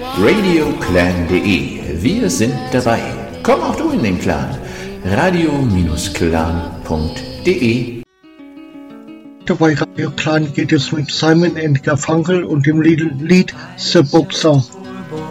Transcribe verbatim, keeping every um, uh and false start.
radioclan punkt de. Wir sind dabei. Komm auch du in den Clan. radio Bindestrich clan punkt de. Bei Radio Clan geht es mit Simon and Garfunkel und dem Lied The Book Song.